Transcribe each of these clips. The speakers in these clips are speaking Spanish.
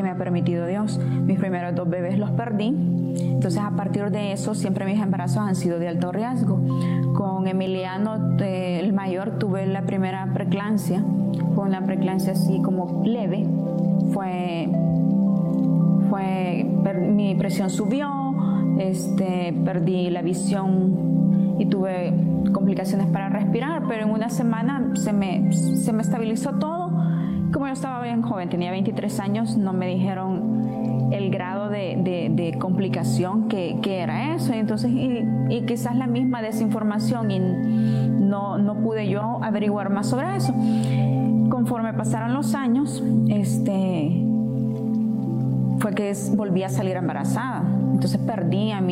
me ha permitido Dios. Mis primeros 2 bebés los perdí. Entonces, a partir de eso, siempre mis embarazos han sido de alto riesgo. Con Emiliano, el mayor, tuve la primera preeclampsia. Fue una preeclampsia así como leve. Mi presión subió, perdí la visión y tuve complicaciones para respirar, pero en una semana se me estabilizó todo. Como yo estaba bien joven, tenía 23 años, no me dijeron el grado de complicación que era eso. Entonces, y quizás la misma desinformación, y no pude yo averiguar más sobre eso. Conforme pasaron los años, fue que volví a salir embarazada. Entonces perdí a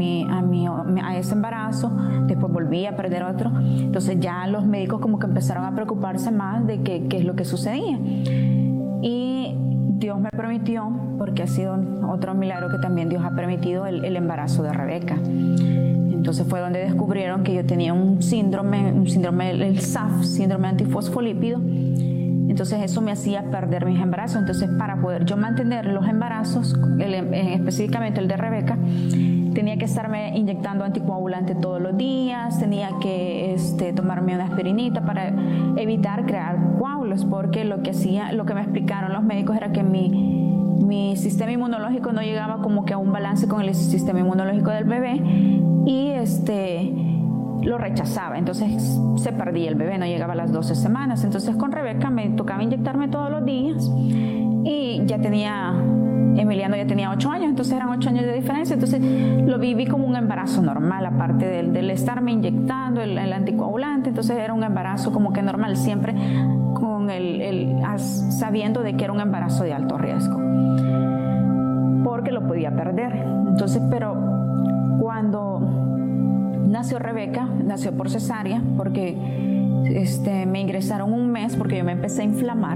ese embarazo, después volví a perder otro. Entonces ya los médicos como que empezaron a preocuparse más de qué es lo que sucedía. Y Dios me permitió, porque ha sido otro milagro que también Dios ha permitido, el embarazo de Rebeca. Entonces fue donde descubrieron que yo tenía un síndrome, el SAF, síndrome antifosfolípido. Entonces eso me hacía perder mis embarazos. Entonces, para poder yo mantener los embarazos, específicamente el de Rebeca, tenía que estarme inyectando anticoagulante todos los días, tenía que tomarme una aspirinita para evitar crear coágulos, porque lo que me explicaron los médicos era que mi sistema inmunológico no llegaba como que a un balance con el sistema inmunológico del bebé, y lo rechazaba. Entonces se perdía el bebé, no llegaba a las 12 semanas. Entonces con Rebeca me tocaba inyectarme todos los días, y Emiliano ya tenía 8 años, entonces eran 8 años de diferencia. Entonces lo viví como un embarazo normal, aparte del estarme inyectando el anticoagulante. Entonces era un embarazo como que normal, siempre con sabiendo de que era un embarazo de alto riesgo, porque lo podía perder. Entonces, pero cuando nació Rebeca, nació por cesárea, porque me ingresaron un mes porque yo me empecé a inflamar.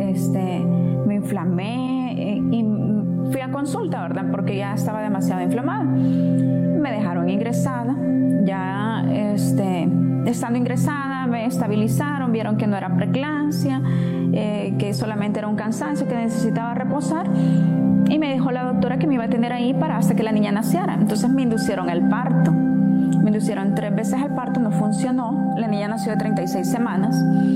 Me inflamé y fui a consulta, ¿verdad? Porque ya estaba demasiado inflamada. Me dejaron ingresada. Ya estando ingresada me estabilizaron, vieron que no era preeclampsia, que solamente era un cansancio, que necesitaba reposar. Y me dijo la doctora que me iba a tener ahí hasta que la niña naciera. Entonces me inducieron el parto. Me inducieron 3 veces el parto, no funcionó. La niña nació de 36 semanas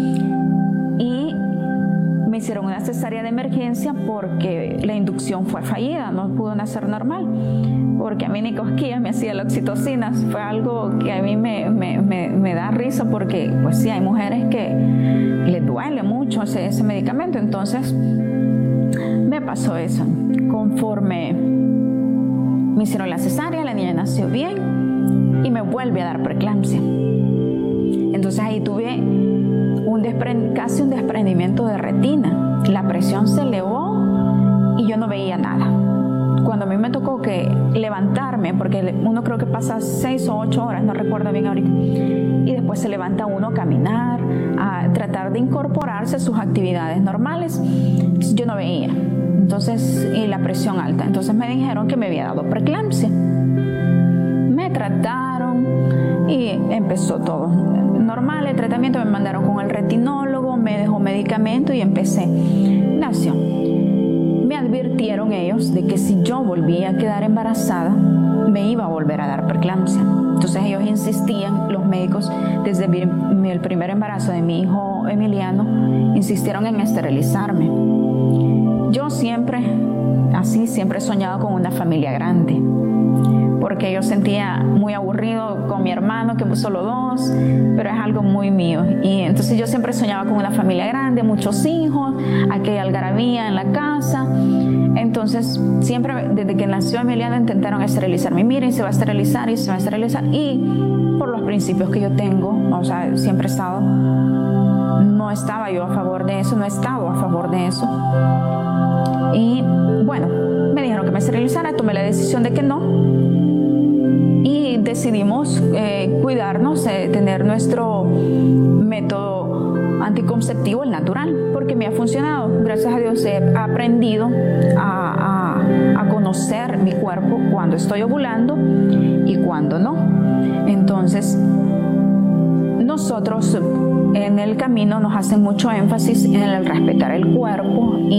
y me hicieron una cesárea de emergencia porque la inducción fue fallida, no pudo nacer normal, porque a mí ni cosquillas me hacía la oxitocina. Fue algo que a mí me da risa, porque pues sí, hay mujeres que les duele mucho ese medicamento. Entonces me pasó eso. Conforme me hicieron la cesárea, la niña nació bien y me vuelve a dar preeclampsia. Entonces ahí tuve casi un desprendimiento de retina. La presión se elevó y yo no veía nada. Cuando a mí me tocó levantarme, porque uno creo que pasa 6 o 8 horas, no recuerdo bien ahorita, y después se levanta uno a caminar, a tratar de incorporarse a sus actividades normales, yo no veía. Entonces, y la presión alta. Entonces me dijeron que me había dado preeclampsia. Me trataron y empezó todo normal, el tratamiento. Me mandaron con el retinólogo, me dejó medicamento y empecé. Nació. Me advirtieron ellos de que si yo volvía a quedar embarazada, me iba a volver a dar preeclampsia. Entonces ellos insistían, los médicos, desde el primer embarazo de mi hijo Emiliano, insistieron en esterilizarme. Yo siempre he soñado con una familia grande, porque yo sentía muy aburrido con mi hermano, que solo 2, pero es algo muy mío. Y entonces yo siempre soñaba con una familia grande, muchos hijos, aquella algarabía en la casa. Entonces siempre, desde que nació Emiliano, intentaron esterilizarme. Miren, se va a esterilizar y se va a esterilizar. Y por los principios que yo tengo, siempre no estaba yo a favor de eso, no he estado a favor de eso. Y bueno, me dijeron que me esterilizara, tomé la decisión de que no. Y decidimos cuidarnos, tener nuestro método anticonceptivo, el natural, porque me ha funcionado. Gracias a Dios he aprendido a conocer mi cuerpo cuando estoy ovulando y cuando no. Entonces, nosotros en el camino nos hacen mucho énfasis en el respetar el cuerpo